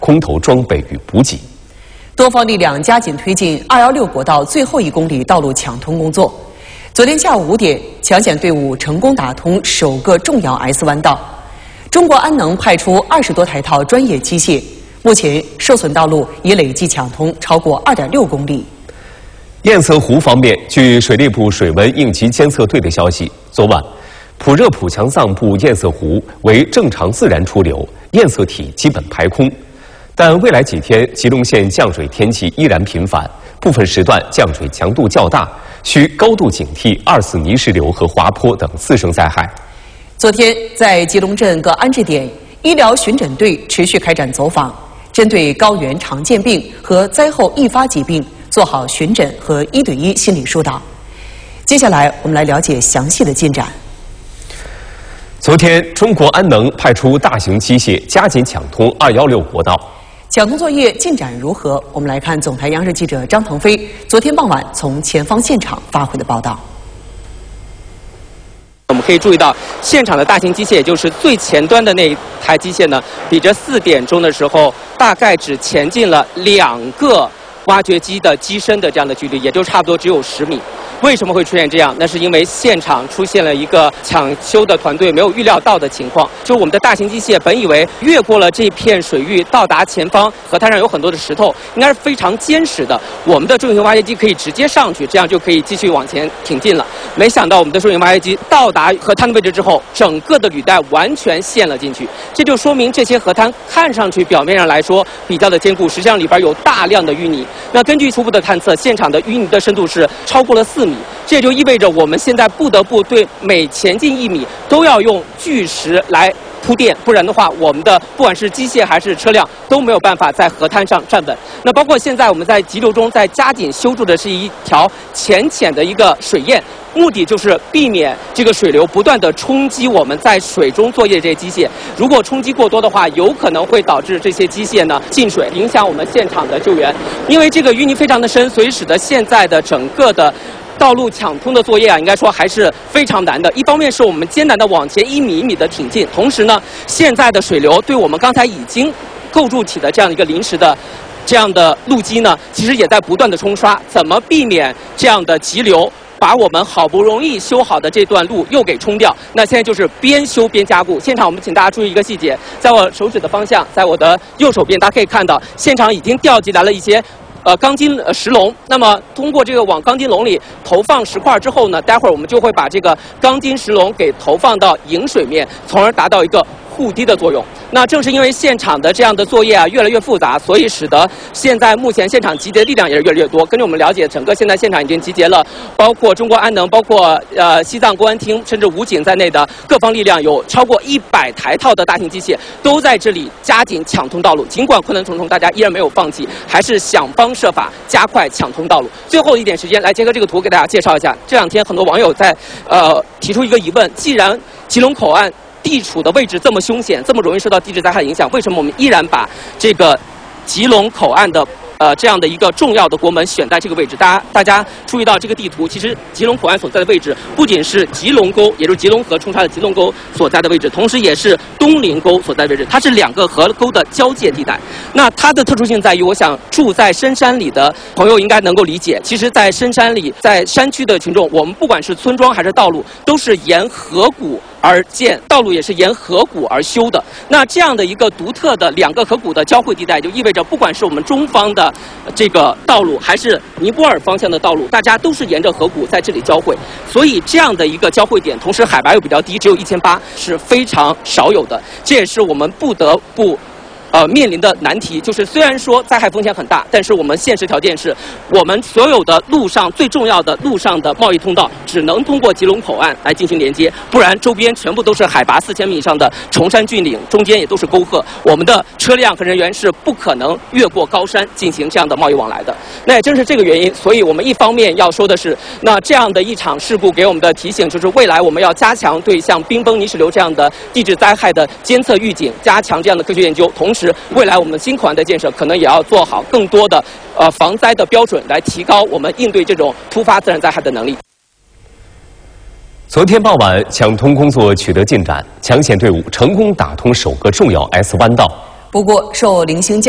空投装备与补给。 多方力量加紧推进216国道最后1公里道路抢通工作。昨天下午5点，抢险队伍成功打通首个重要 S 弯道。中国安能派出20多台套专业机械，目前受损道路已累计抢通超过2.6公里。 堰塞湖方面，据水利部水文应急监测队的消息，昨晚，普热普强藏部堰塞湖为正常自然出流，堰塞体基本排空。但未来几天，吉隆县降水天气依然频繁，部分时段降水强度较大，需高度警惕2次泥石流和滑坡等次生灾害。 昨天，在吉隆镇各安置点，医疗巡诊队持续开展走访，针对高原常见病和灾后易发疾病做好巡诊和1对1心理疏导。接下来，我们来了解详细的进展。 昨天，中国安能派出大型机械加紧抢通216国道。 抢通作业进展如何？我们来看总台央视记者张腾飞昨天傍晚从前方现场发回的报道。 我们可以注意到，现场的大型机械，也就是最前端的那一台机械呢，比这4点钟的时候，大概只前进了2个挖掘机的机身的这样的距离，也就差不多只有10米。为什么会出现这样？那是因为现场出现了一个抢修的团队没有预料到的情况。就我们的大型机械本以为越过了这片水域，到达前方河滩上有很多的石头，应该是非常坚实的，我们的重型挖掘机可以直接上去，这样就可以继续往前挺进了。没想到我们的重型挖掘机到达河滩的位置之后，整个的履带完全陷了进去，这就说明这些河滩看上去表面上来说比较的坚固，实际上里边有大量的淤泥。那根据初步的探测，现场的淤泥的深度是超过了4米，这也就意味着我们现在不得不对每前进1米都要用巨石来铺垫，不然的话，我们的不管是机械还是车辆都没有办法在河滩上站稳。那包括现在我们在急流中在加紧修筑的是一条浅的一个水堰，目的就是避免这个水流不断的冲击我们在水中作业的这些机械。如果冲击过多的话，有可能会导致这些机械呢进水，影响我们现场的救援。因为这个淤泥非常的深，所以使得现在的整个的道路抢通的作业啊，应该说还是非常难的。一方面是我们艰难的往前1米1米的挺进，同时呢，现在的水流对我们刚才已经构筑起的这样一个临时的这样的路基呢，其实也在不断的冲刷。怎么避免这样的急流把我们好不容易修好的这段路又给冲掉？那现在就是边修边加固。现场我们请大家注意一个细节，在我手指的方向，在我的右手边，大家可以看到，现场已经调集来了一些钢筋石笼。那么通过这个往钢筋笼里投放石块之后呢，待会儿我们就会把这个钢筋石笼给投放到迎水面，从而达到一个护堤的作用。那正是因为现场的这样的作业啊越来越复杂，所以使得现在目前现场集结的力量也是越来越多。根据我们了解，整个现在现场已经集结了包括中国安能、包括西藏公安厅甚至武警在内的各方力量，有超过100台套的大型机械都在这里加紧抢通道路。尽管困难重重，大家依然没有放弃，还是想方设法加快抢通道路。最后一点时间，来结合这个图给大家介绍一下。这2天很多网友在提出一个疑问：既然吉隆口岸地处的位置这么凶险，这么容易受到地质灾害影响，为什么我们依然把这个吉隆口岸的这样的一个重要的国门选在这个位置？大家注意到这个地图，其实吉隆口岸所在的位置不仅是吉隆沟，也就是吉隆河冲刷的吉隆沟所在的位置，同时也是东陵沟所在的位置，它是2个河沟的交界地带。那它的特殊性在于，我想住在深山里的朋友应该能够理解，其实在深山里，在山区的群众，我们不管是村庄还是道路，都是沿河谷而建，道路也是沿河谷而修的。那这样的一个独特的2个河谷的交汇地带，就意味着不管是我们中方的这个道路，还是尼泊尔方向的道路，大家都是沿着河谷在这里交汇。所以这样的一个交汇点，同时海拔又比较低，只有1800，是非常少有的。这也是我们不得不面临的难题，就是虽然说灾害风险很大，但是我们现实条件是，我们所有的路上最重要的路上的贸易通道只能通过吉隆口岸来进行连接，不然周边全部都是海拔4000米以上的崇山峻岭，中间也都是沟壑，我们的车辆和人员是不可能越过高山进行这样的贸易往来的。那也正是这个原因，所以我们一方面要说的是，那这样的一场事故给我们的提醒就是，未来我们要加强对像冰崩、泥石流这样的地质灾害的监测预警，加强这样的科学研究，同时未来我们新口岸的建设可能也要做好更多的防灾的标准，来提高我们应对这种突发自然灾害的能力。 昨天傍晚，抢通工作取得进展，抢险队伍成功打通首个重要 S 弯道。 不过，受零星